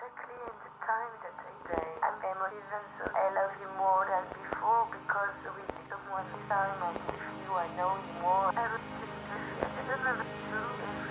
exactly in the time that I say I'm emotive and so I love you more than before because with someone this time I'm with you, I know you more. I was just with you. I don't know if it's true.